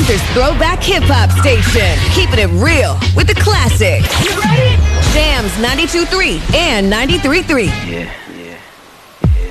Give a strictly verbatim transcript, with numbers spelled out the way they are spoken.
Lancaster's throwback hip-hop station. Keeping it real with the classics. You ready? Jams ninety-two point three and ninety-three point three. Yeah.